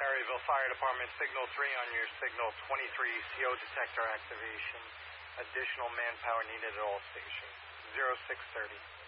Perryville Fire Department, signal 3 on your signal 23, CO detector activation. Additional manpower needed at all stations. 0630.